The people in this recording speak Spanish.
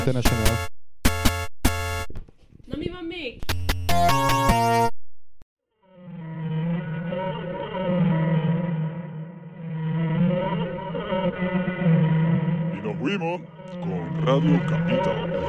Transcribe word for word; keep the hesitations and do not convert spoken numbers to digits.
internacional. No me mamei. Y nos fuimos con Radio Capital.